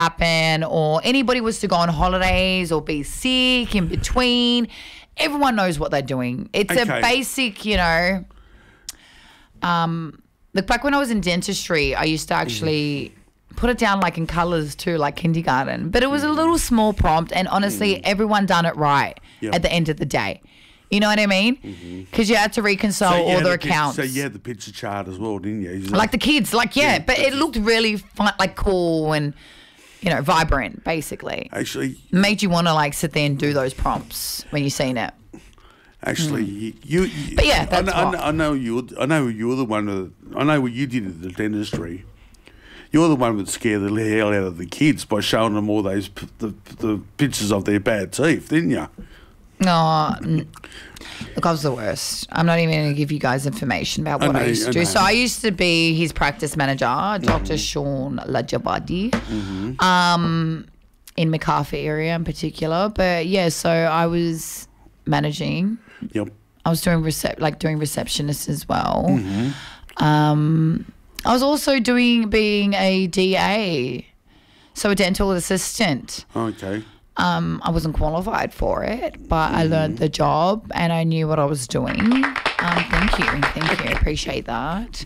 happen or anybody was to go on holidays or be sick in between, everyone knows what they're doing. It's a basic, look, back when I was in dentistry, I used to actually put it down like in colours too, like kindergarten. But it was a little small prompt and honestly, everyone done it right at the end of the day. You know what I mean? Because you had to reconcile all their accounts. So you had the picture chart as well, didn't you? Like the kids, but it looked really fun, like cool and, vibrant, basically. Actually. Made you want to like sit there and do those prompts when you seen it. Actually, you. But yeah, that's I know you're the one. I know what you did at the dentistry. You're the one that scared the hell out of the kids by showing them all those the pictures of their bad teeth, didn't you? No, look, I was the worst. I'm not even going to give you guys information about what I used to do. So I used to be his practice manager, Dr. Sean Lajabadi, in McCarthy area in particular. But yeah, so I was managing. Yep. I was doing receptionist as well. I was also being a DA, so a dental assistant. Okay. I wasn't qualified for it, but I learned the job and I knew what I was doing. Thank you. I appreciate that.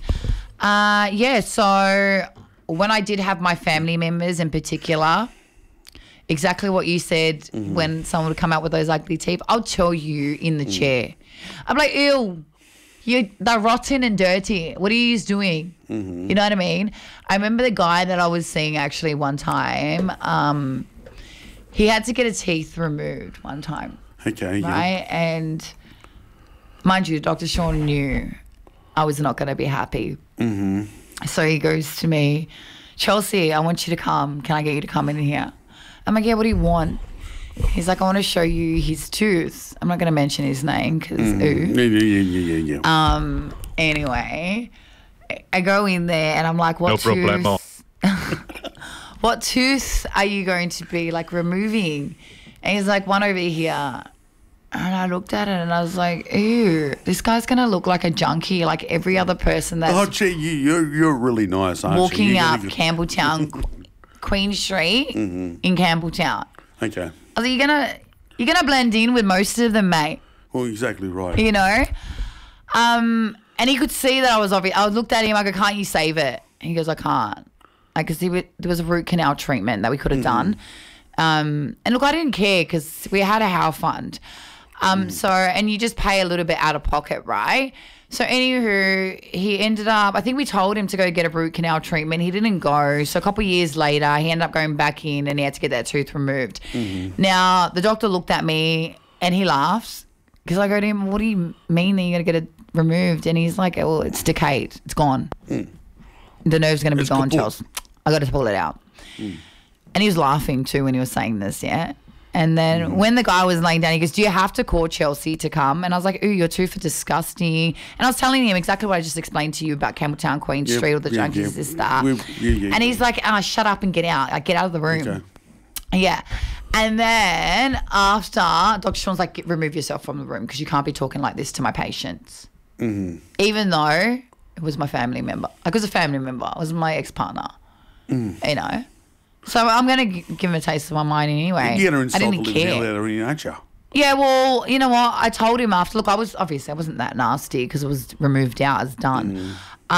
So when I did have my family members in particular, exactly what you said when someone would come out with those ugly teeth, I'll tell you in the chair. I'm like, ew, they're rotten and dirty. What are you doing? You know what I mean? I remember the guy that I was seeing actually one time, he had to get his teeth removed one time. Okay. Right? Yeah. And mind you, Dr. Sean knew I was not going to be happy. So he goes to me, Chelsea, I want you to come. Can I get you to come in here? I'm like, yeah, what do you want? He's like, I want to show you his tooth. I'm not going to mention his name because Yeah. Anyway, I go in there and I'm like, what no tooth? problemo. What tooth are you going to be like removing? And he's like, one over here. And I looked at it and I was like, ew, this guy's going to look like a junkie like every other person that's Oh, gee, you're really nice, aren't walking you? up Campbelltown, Queen Street in Campbelltown. Okay. I was like, you're gonna blend in with most of them, mate. Well, exactly right. You know? And he could see that I was obvious. I looked at him, I go, can't you save it? And he goes, I can't. Like, because there was a root canal treatment that we could have done. And look, I didn't care because we had a health fund. So, and you just pay a little bit out of pocket, right? So anywho, he ended up, I think we told him to go get a root canal treatment. He didn't go. So a couple of years later, he ended up going back in and he had to get that tooth removed. Now, the doctor looked at me and he laughs because I go to him, what do you mean that you're going to get it removed? And he's like, oh, it's decayed. It's gone. The nerve's going to be gone, Charles. I got to pull it out. And he was laughing too when he was saying this, yeah? And then when the guy was laying down, he goes, do you have to call Chelsea to come? And I was like, ooh, your tooth are disgusting. And I was telling him exactly what I just explained to you about Campbelltown, Queen Street, all the junkies, this, that. And he's like, shut up and get out. Like, get out of the room. Okay. Yeah. And then after, Dr. Sean's like, remove yourself from the room because you can't be talking like this to my patients. Even though it was my family member. Like, it was a family member. It was my ex-partner. You know? So I'm going to give him a taste of my mind anyway. You're going to insult the living hell out of him, aren't you? Yeah, well, you know what? I told him after. Look, I wasn't that nasty because it was removed out, it's done.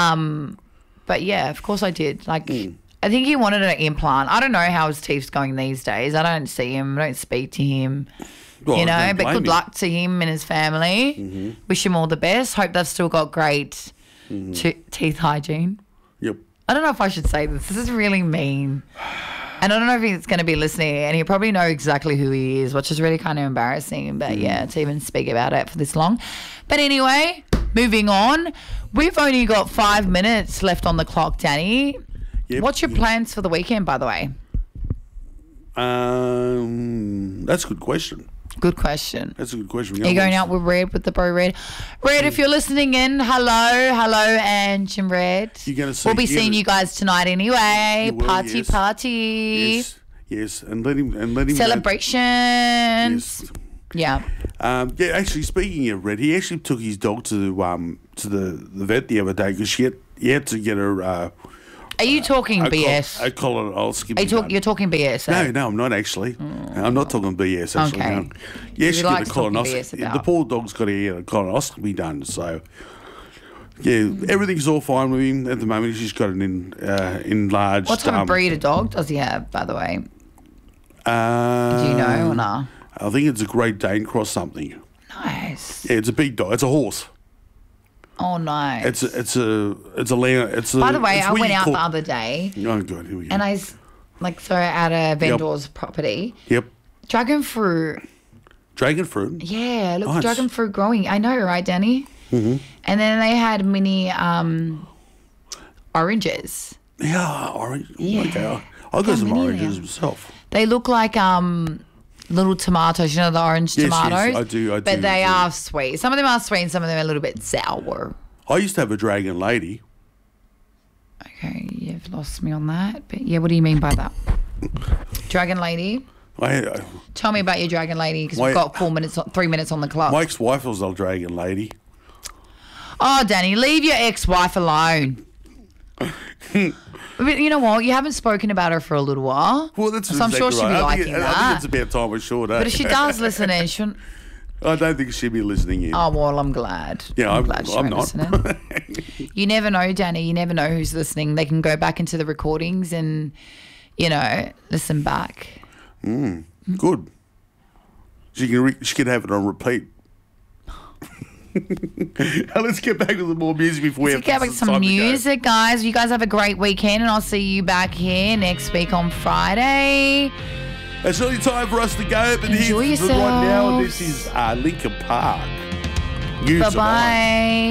But yeah, of course I did. Like, I think he wanted an implant. I don't know how his teeth's going these days. I don't see him. I don't speak to him. Well, you know, but good luck to him and his family. Wish him all the best. Hope they've still got great teeth hygiene. Yep. I don't know if I should say this. This is really mean. And I don't know if he's going to be listening, and he'll probably know exactly who he is, which is really kind of embarrassing. But yeah, to even speak about it for this long. But anyway, moving on. We've only got 5 minutes left on the clock, Danny. Yep. What's your plans for the weekend, by the way? That's a good question. Good question. That's a good question. Are you going out with Red, with the bro Red? Red, if you're listening in, hello, Ange and Red. You're going to see. We'll be seeing you guys tonight anyway. Will, party. Yes, and let him. Celebrations. Yes. Yeah. Actually, speaking of Red, he actually took his dog to the vet the other day because he had to get her Are you talking BS? A colonoscopy. You're talking BS? Eh? No, I'm not actually. I'm not talking BS actually. Okay. No. Yeah, she like get a talking BS colonoscopy. about? The poor dog's got to get a colonoscopy done. So, yeah, everything's all fine with him at the moment. He's just got an enlarged. What type of breed of dog does he have, by the way? Do you know or not? I think it's a Great Dane cross something. Nice. Yeah, it's a big dog. It's a horse. Oh, nice. It's a lamb. By the way, I went out the other day. Oh, good. Here we go. And at a vendor's property. Yep. Dragon fruit. Dragon fruit. Yeah, look, Nice. dragon fruit growing. I know, right, Danny? Mm-hmm. And then they had mini oranges. Yeah, orange. Yeah. Okay. I'll go How some many are oranges there? myself. They look like little tomatoes. You know the orange Yes, tomatoes? I do. But they are sweet. Some of them are sweet and some of them are a little bit sour. I used to have a dragon lady. Okay, you've lost me on that. But yeah, what do you mean by that? Dragon lady? I Tell me about your dragon lady because we've Wait. got 3 minutes on the clock. my ex-wife was a dragon lady. Oh, Danny, leave your ex-wife alone. But you know what? You haven't spoken about her for a little while. Well, that's so I'm sure she'll be liking I think that. it's about time we short. But if she does listen in, she'll... I don't think she'll be listening in. Oh, well, I'm glad. Yeah, I'm glad she's I'm not. listening. You never know, Danny. You never know who's listening. They can go back into the recordings and, listen back. Good. She can have it on repeat. Now let's get back to the more music before we have Let's get back to some time to go. music, guys. You guys have a great weekend, and I'll see you back here next week on Friday. It's really time for us to go, but Enjoy right now yourselves. this is Linkin Park. You survive. Bye-bye.